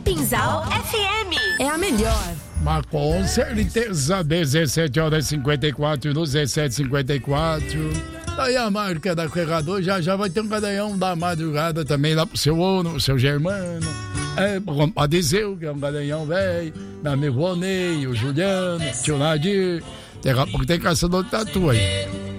Pinzal FM. É a melhor. Mas com certeza, 17h54 no 17h54. Aí a marca da Ferrador já vai ter um cadeirão da madrugada também lá pro seu Ono, pro seu Germano. Pode dizer que é um cadeirão velho, meu amigo Onei, o Juliano, o tio Nadir. Daqui a pouco tem caçador de tatu aí.